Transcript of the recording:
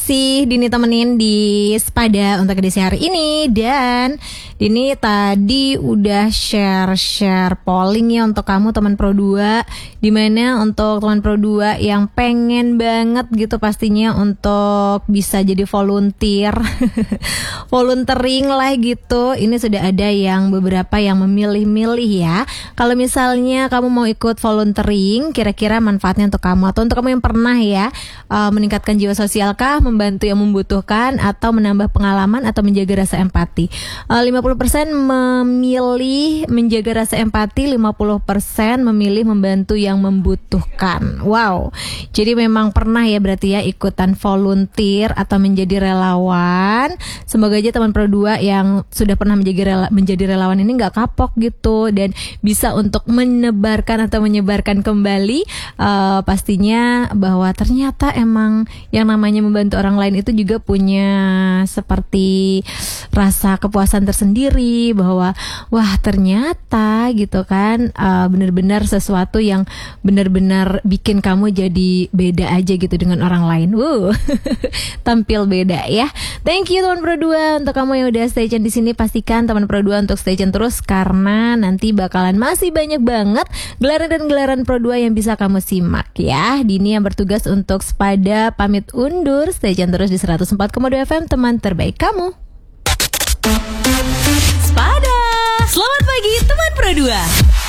masih Dini temenin di Sepada untuk edisi hari ini. Dan Dini tadi udah share polling ya untuk kamu teman Pro 2, dimana untuk teman Pro 2 yang pengen banget gitu pastinya untuk bisa jadi volunteer volunteering lah gitu. Ini sudah ada yang beberapa yang memilih-milih ya. Kalau misalnya kamu mau ikut volunteering, kira-kira manfaatnya untuk kamu atau untuk kamu yang pernah ya meningkatkan jiwa sosial kah, membantu yang membutuhkan, atau menambah pengalaman, atau menjaga rasa empati. 50% memilih menjaga rasa empati, 50% memilih membantu yang membutuhkan. Wow, jadi memang pernah ya berarti ya ikutan volunteer atau menjadi relawan. Semoga aja teman Pro 2 yang sudah pernah menjadi relawan ini gak kapok gitu, dan bisa untuk menyebarkan atau menyebarkan kembali pastinya bahwa ternyata emang yang namanya membantu orang lain itu juga punya seperti rasa kepuasan tersendiri, bahwa wah ternyata gitu kan benar-benar sesuatu yang benar-benar bikin kamu jadi beda aja gitu dengan orang lain. Tampil beda ya. Thank you teman Pro 2 untuk kamu yang udah stay tune di sini. Pastikan teman Pro 2 untuk stay tune terus, karena nanti bakalan masih banyak banget gelaran dan gelaran Pro 2 yang bisa kamu simak ya. Dini yang bertugas untuk Sepada pamit undur. Stay tune terus di 104,2 FM, teman terbaik kamu. Sepada. Selamat pagi teman Pro 2.